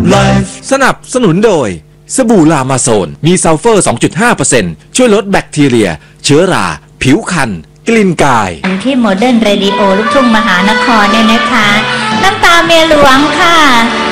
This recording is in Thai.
Life สนับสนุนโดยสบู่ลามาโซนมีซัลเฟอร์ 2.5% ช่วยลดแบคทีเรียเชื้อราผิวคันกลิ่นกายที่โมเดิร์นเรดิโอลูกทุ่งมหานครเนี่ยนะคะน้ำตาเมียหลวงค่ะ